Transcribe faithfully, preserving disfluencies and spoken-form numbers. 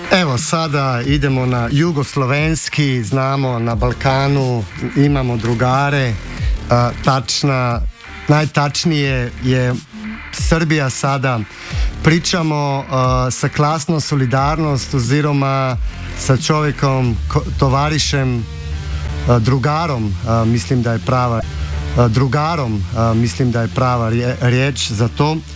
Evo sada idemo na jugoslovenski, znamo na Balkanu imamo drugare, a, tačna, najtačnije je Srbija sada. Pričamo a, sa klasno solidarnost oziroma sa človekom, ko, tovarišem, a, drugarom, a, mislim da je prava, a, drugarom, a, mislim da je prava riječ za to.